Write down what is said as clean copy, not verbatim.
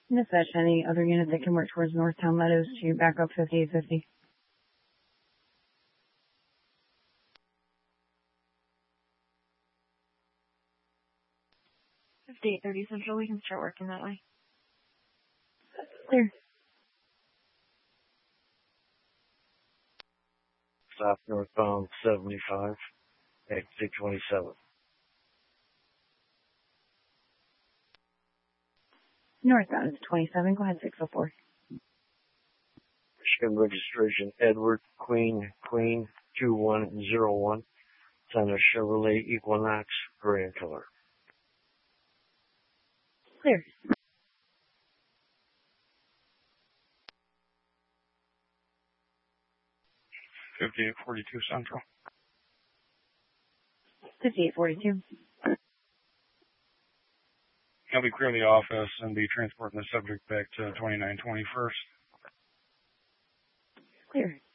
Dispatch any other unit that can work towards Northtown Meadows to back up 5850. 5830 Central, we can start working that way. Clear. Stop northbound 75, exit 27. Northbound is 27, go ahead 604. Michigan registration Edward Queen 2101. It's on a Chevrolet Equinox gray in color. Clear. 5842 Central. 5842. He'll be clearing the office and be transporting the subject back to 2921st. Clear.